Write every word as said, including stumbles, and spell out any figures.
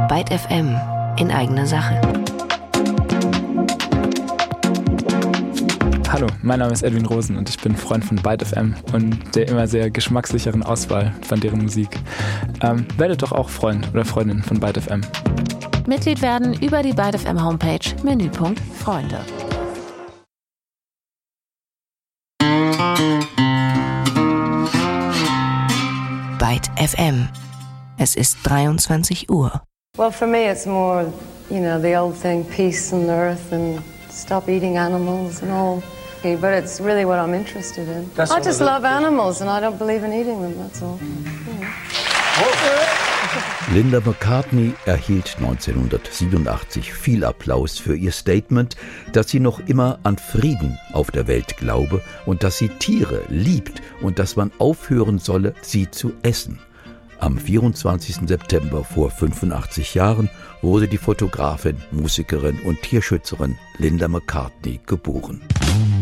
Byte F M in eigener Sache. Hallo, mein Name ist Edwin Rosen und ich bin Freund von Byte F M und der immer sehr geschmackssicheren Auswahl von deren Musik. Ähm, werdet doch auch Freund oder Freundin von Byte F M. Mitglied werden über die Byte F M Homepage, Menüpunkt Freunde. Byte F M. Es ist dreiundzwanzig Uhr. Well, for me it's more, you know, the old thing, peace on earth and stop eating animals and all. But it's really what I'm interested in. That's I just love animals and I don't believe in eating them, that's all. Yeah. Linda McCartney erhielt neunzehnhundertsiebenundachtzig viel Applaus für ihr Statement, dass sie noch immer an Frieden auf der Welt glaube und dass sie Tiere liebt und dass man aufhören solle, sie zu essen. Am vierundzwanzigsten September vor fünfundachtzig Jahren wurde die Fotografin, Musikerin und Tierschützerin Linda McCartney geboren.